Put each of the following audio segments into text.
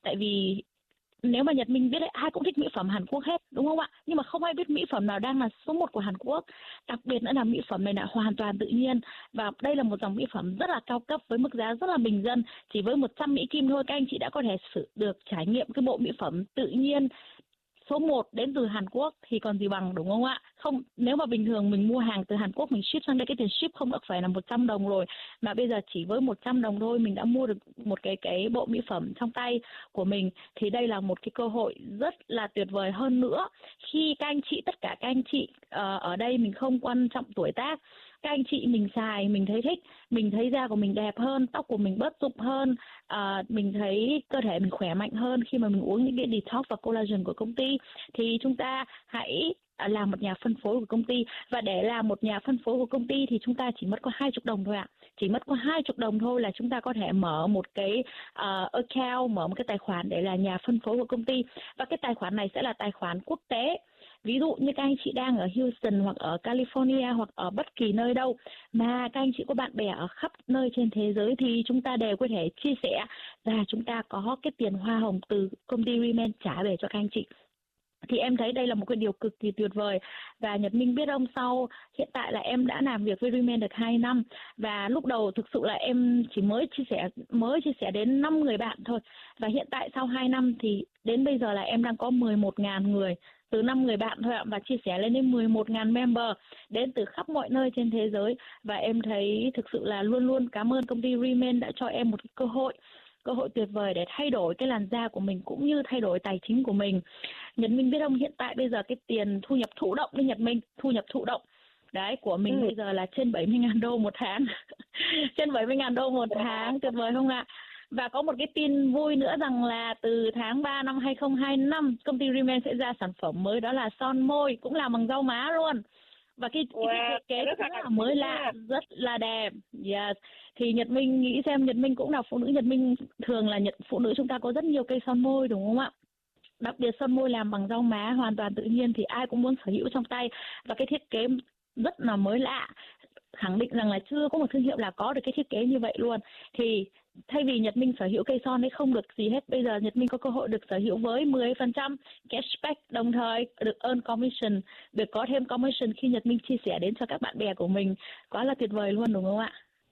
Tại vì nếu mà Nhật Minh biết ấy, ai cũng thích mỹ phẩm Hàn Quốc hết, đúng không ạ? Nhưng mà không ai biết mỹ phẩm nào đang là số 1 của Hàn Quốc. Đặc biệt nữa là mỹ phẩm này là hoàn toàn tự nhiên. Và đây là một dòng mỹ phẩm rất là cao cấp với mức giá rất là bình dân. Chỉ với 100 Mỹ Kim thôi, các anh chị đã có thể được trải nghiệm cái bộ mỹ phẩm tự nhiên số 1 đến từ Hàn Quốc thì còn gì bằng, đúng không ạ? Không, nếu mà bình thường mình mua hàng từ Hàn Quốc mình ship sang đây, cái tiền ship không đã phải là 100 đồng rồi, mà bây giờ chỉ với 100 đồng thôi mình đã mua được một cái bộ mỹ phẩm trong tay của mình, thì đây là một cái cơ hội rất là tuyệt vời hơn nữa. Khi các anh chị, tất cả các anh chị ở đây, mình không quan trọng tuổi tác, các anh chị mình xài mình thấy thích, mình thấy da của mình đẹp hơn, tóc của mình bớt rụng hơn, mình thấy cơ thể mình khỏe mạnh hơn khi mà mình uống những cái detox và collagen của công ty, thì chúng ta hãy làm một nhà phân phối của công ty. Và để làm một nhà phân phối của công ty thì chúng ta chỉ mất có 20 đồng thôi ạ. Chỉ mất có 20 đồng thôi là chúng ta có thể mở một cái account, mở một cái tài khoản để là nhà phân phối của công ty. Và cái tài khoản này sẽ là tài khoản quốc tế. Ví dụ như các anh chị đang ở Houston hoặc ở California hoặc ở bất kỳ nơi đâu mà các anh chị có bạn bè ở khắp nơi trên thế giới thì chúng ta đều có thể chia sẻ và chúng ta có cái tiền hoa hồng từ công ty Rimen trả về cho các anh chị. Thì em thấy đây là một cái điều cực kỳ tuyệt vời. Và Nhật Minh biết ông, sau hiện tại là em đã làm việc với Rimen được 2 năm, và lúc đầu thực sự là em chỉ mới chia sẻ đến 5 người bạn thôi, và hiện tại sau 2 năm thì đến bây giờ là em đang có 11.000 người, từ 5 người bạn thôi ạ, và chia sẻ lên đến 11.000 member đến từ khắp mọi nơi trên thế giới. Và em thấy thực sự là luôn luôn cảm ơn công ty Rimen đã cho em một cái cơ hội tuyệt vời để thay đổi cái làn da của mình cũng như thay đổi tài chính của mình. Nhật Minh biết không, hiện tại bây giờ cái tiền thu nhập thụ động đấy Nhật Minh, thu nhập thụ động đấy của mình bây giờ là trên 70.000 đô một tháng. Trên 70.000 đô một tháng, tuyệt vời không ạ? Và có một cái tin vui nữa rằng là từ tháng 3 năm 2025 công ty Rimen sẽ ra sản phẩm mới, đó là son môi cũng làm bằng rau má luôn. Và cái thiết kế rất là mới lạ, rất là đẹp. Yes. Thì Nhật Minh nghĩ xem, Nhật Minh cũng là phụ nữ, Nhật Minh thường là phụ nữ chúng ta có rất nhiều cây son môi, đúng không ạ? Đặc biệt son môi làm bằng rau má hoàn toàn tự nhiên thì ai cũng muốn sở hữu trong tay. Và cái thiết kế rất là mới lạ, khẳng định rằng là chưa có một thương hiệu là có được cái thiết kế như vậy luôn. Thì thay vì Nhật Minh sở hữu cây son ấy không được gì hết, bây giờ Nhật Minh có cơ hội được sở hữu với 10% cashback, đồng thời được earn commission, được có thêm commission khi Nhật Minh chia sẻ đến cho các bạn bè của mình. Quá là tuyệt vời luôn, đúng không ạ?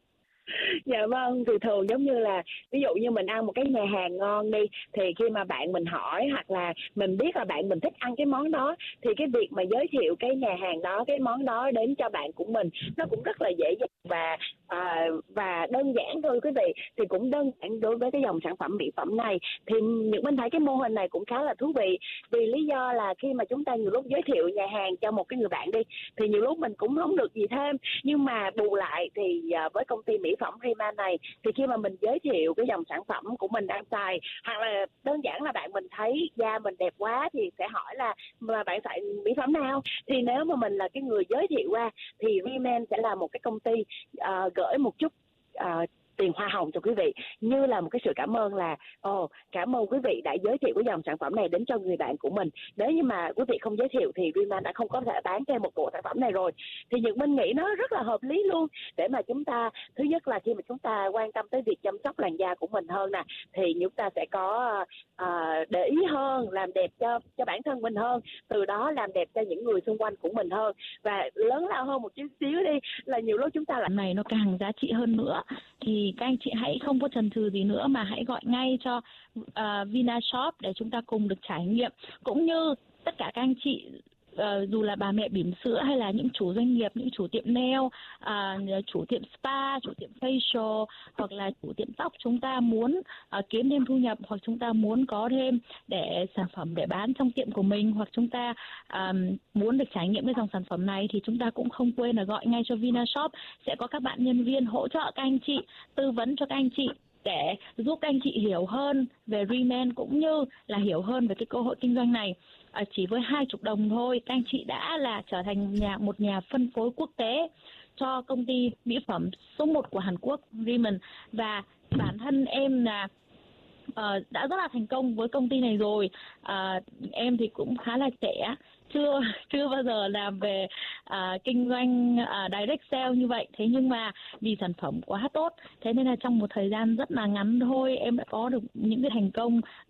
Dạ vâng, thì thường giống như là ví dụ như mình ăn một cái nhà hàng ngon đi, thì khi mà bạn mình hỏi hoặc là mình biết là bạn mình thích ăn cái món đó, thì cái việc mà giới thiệu cái nhà hàng đó, cái món đó đến cho bạn của mình nó cũng rất là dễ dàng và đơn giản thôi quý vị. Thì cũng đơn giản đối với cái dòng sản phẩm mỹ phẩm này. Thì những mình thấy cái mô hình này cũng khá là thú vị, vì lý do là khi mà chúng ta nhiều lúc giới thiệu nhà hàng cho một cái người bạn đi, thì nhiều lúc mình cũng không được gì thêm, nhưng mà bù lại thì với công ty mỹ phẩm Rimen này, thì khi mà mình giới thiệu cái dòng sản phẩm của mình đang xài, hoặc là đơn giản là bạn mình thấy da mình đẹp quá thì sẽ hỏi là mà bạn xài mỹ phẩm nào, thì nếu mà mình là cái người giới thiệu qua thì Rimen sẽ là một cái công ty gửi một chút tiền hoa hồng cho quý vị, như là một cái sự cảm ơn là cảm ơn quý vị đã giới thiệu cái dòng sản phẩm này đến cho người bạn của mình. Nếu như mà quý vị không giới thiệu thì Rimen đã không có thể bán thêm một bộ sản phẩm này rồi. Thì Nhật Minh nghĩ nó rất là hợp lý luôn, để mà chúng ta, thứ nhất là khi mà chúng ta quan tâm tới việc chăm sóc làn da của mình hơn nè, thì chúng ta sẽ có để ý hơn, làm đẹp cho bản thân mình hơn, từ đó làm đẹp cho những người xung quanh của mình hơn. Và lớn lao hơn một chút xíu đi, là nhiều lúc chúng ta lại này nó càng giá trị hơn nữa, thì các anh chị hãy không có chần chừ gì nữa mà hãy gọi ngay cho Vinashop để chúng ta cùng được trải nghiệm. Cũng như tất cả các anh chị, dù là bà mẹ bỉm sữa hay là những chủ doanh nghiệp, những chủ tiệm nail, chủ tiệm spa, chủ tiệm facial, hoặc là chủ tiệm tóc, chúng ta muốn kiếm thêm thu nhập, hoặc chúng ta muốn có thêm để sản phẩm để bán trong tiệm của mình, hoặc chúng ta muốn được trải nghiệm cái dòng sản phẩm này, thì chúng ta cũng không quên là gọi ngay cho Vinashop. Sẽ có các bạn nhân viên hỗ trợ các anh chị, tư vấn cho các anh chị để giúp các anh chị hiểu hơn về Rimen, cũng như là hiểu hơn về cái cơ hội kinh doanh này. Chỉ với 20 đồng thôi, các anh chị đã là trở thành một nhà phân phối quốc tế cho công ty mỹ phẩm số 1 của Hàn Quốc, Rimen. Và bản thân em là đã rất là thành công với công ty này rồi. Em thì cũng khá là trẻ, chưa bao giờ làm về kinh doanh direct sale như vậy. Thế nhưng mà vì sản phẩm quá tốt, thế nên là trong một thời gian rất là ngắn thôi em đã có được những cái thành công